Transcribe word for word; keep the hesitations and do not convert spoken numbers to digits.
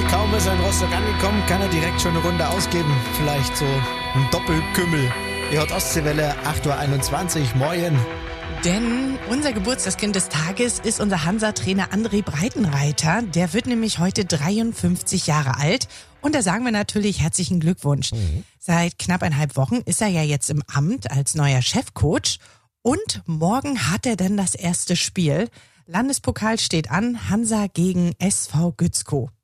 Kaum ist er in Rostock angekommen, kann er direkt schon eine Runde ausgeben. Vielleicht so ein Doppelkümmel. Ihr hört Ostseewelle, acht Uhr einundzwanzig, moin. Denn unser Geburtstagskind des Tages ist unser Hansa-Trainer André Breitenreiter. Der wird nämlich heute dreiundfünfzig Jahre alt. Und da sagen wir natürlich herzlichen Glückwunsch. Mhm. Seit knappeinhalb Wochen ist er ja jetzt im Amt als neuer Chefcoach. Und morgen hat er dann das erste Spiel. Landespokal steht an, Hansa gegen S V Gützkow.